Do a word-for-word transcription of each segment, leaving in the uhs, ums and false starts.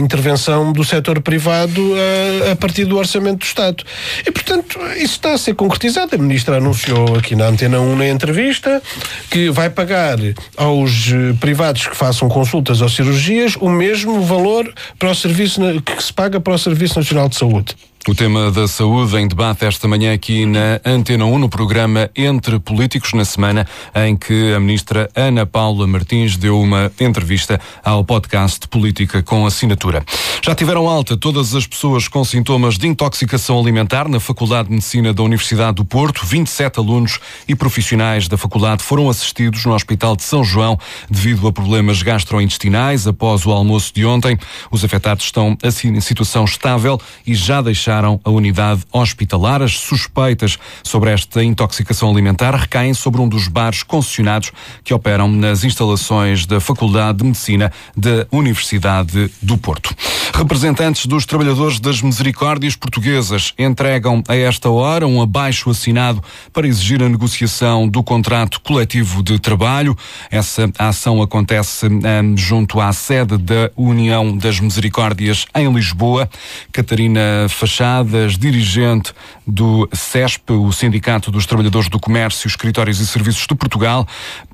intervenção do setor privado a, a partir do orçamento do Estado. E, portanto, isso está a ser concretizado. A Ministra anunciou aqui na Antena um, na entrevista, que vai pagar aos privados que façam consultas ou cirurgias o mesmo valor para o serviço, que se paga para o Serviço Nacional de Saúde. O tema da saúde em debate esta manhã aqui na Antena um, no programa Entre Políticos, na semana em que a ministra Ana Paula Martins deu uma entrevista ao podcast Política com Assinatura. Já tiveram alta todas as pessoas com sintomas de intoxicação alimentar na Faculdade de Medicina da Universidade do Porto. vinte e sete alunos e profissionais da faculdade foram assistidos no Hospital de São João devido a problemas gastrointestinais após o almoço de ontem. Os afetados estão assim em situação estável e já deixaram a unidade hospitalar. As suspeitas sobre esta intoxicação alimentar recaem sobre um dos bares concessionados que operam nas instalações da Faculdade de Medicina da Universidade do Porto. Representantes dos trabalhadores das Misericórdias Portuguesas entregam a esta hora um abaixo assinado para exigir a negociação do contrato coletivo de trabalho. Essa ação acontece um, junto à sede da União das Misericórdias em Lisboa. Catarina Fachadas, dirigente do C E S P, o Sindicato dos Trabalhadores do Comércio, Escritórios e Serviços de Portugal,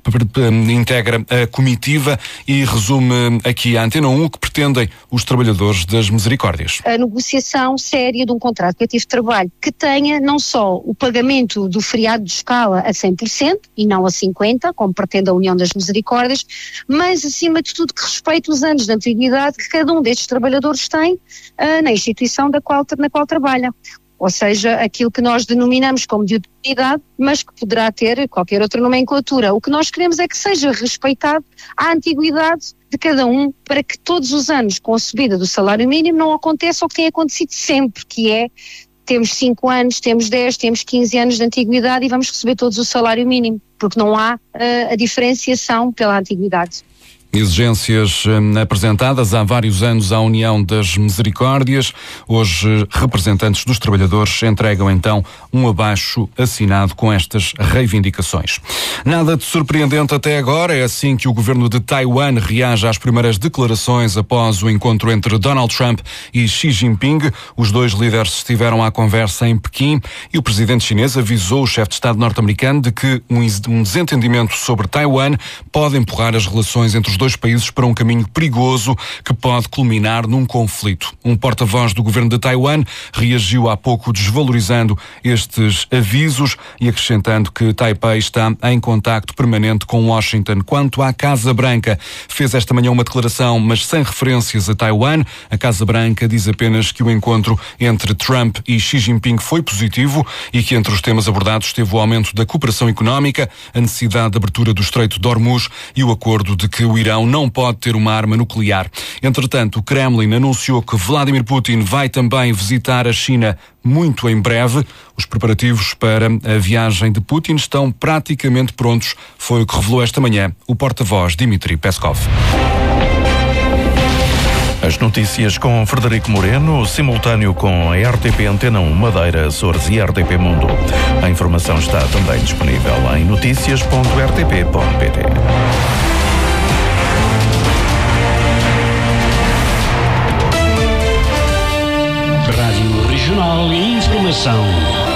integra a comitiva e resume aqui à Antena um o que pretendem os trabalhadores das Misericórdias. A negociação séria de um contrato coletivo de trabalho que tenha não só o pagamento do feriado de escala a cem por cento e não a cinquenta por cento, como pretende a União das Misericórdias, mas acima de tudo que respeite os anos de antiguidade que cada um destes trabalhadores tem uh, na instituição da qual, na qual trabalha. Ou seja, aquilo que nós denominamos como de utilidade, mas que poderá ter qualquer outra nomenclatura. O que nós queremos é que seja respeitado a antiguidade de cada um, para que todos os anos, com a subida do salário mínimo, não aconteça o que tem acontecido sempre, que é, temos cinco anos, temos dez, temos quinze anos de antiguidade e vamos receber todos o salário mínimo, porque não há uh, a diferenciação pela antiguidade. Exigências hum, apresentadas há vários anos à União das Misericórdias. Hoje, representantes dos trabalhadores entregam então um abaixo assinado com estas reivindicações. Nada de surpreendente até agora. É assim que o governo de Taiwan reage às primeiras declarações após o encontro entre Donald Trump e Xi Jinping. Os dois líderes estiveram à conversa em Pequim e o presidente chinês avisou o chefe de Estado norte-americano de que um, um desentendimento sobre Taiwan pode empurrar as relações entre os dois países para um caminho perigoso que pode culminar num conflito. Um porta-voz do governo de Taiwan reagiu há pouco desvalorizando estes avisos e acrescentando que Taipei está em contacto permanente com Washington. Quanto à Casa Branca, fez esta manhã uma declaração, mas sem referências a Taiwan. A Casa Branca diz apenas que o encontro entre Trump e Xi Jinping foi positivo e que entre os temas abordados esteve o aumento da cooperação económica, a necessidade de abertura do Estreito de Hormuz e o acordo de que o Irão não pode ter uma arma nuclear. Entretanto, o Kremlin anunciou que Vladimir Putin vai também visitar a China muito em breve. Os preparativos para a viagem de Putin estão praticamente prontos, foi o que revelou esta manhã o porta-voz Dmitry Peskov. As notícias com Frederico Moreno, simultâneo com a R T P Antena um Madeira, Açores e R T P Mundo. A informação está também disponível em noticias ponto r t p ponto p t. Rádio Regional e Informação.